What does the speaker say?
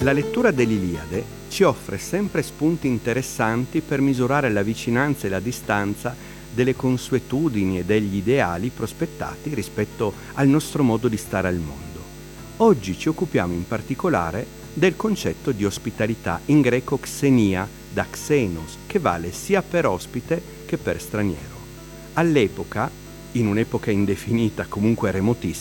La lettura dell'Iliade ci offre sempre spunti interessanti per misurare la vicinanza e la distanza delle consuetudini e degli ideali prospettati rispetto al nostro modo di stare al mondo. Oggi ci occupiamo in particolare del concetto di ospitalità, in greco xenia, da xenos, che vale sia per ospite che per straniero. All'epoca, in un'epoca indefinita, comunque remotissima,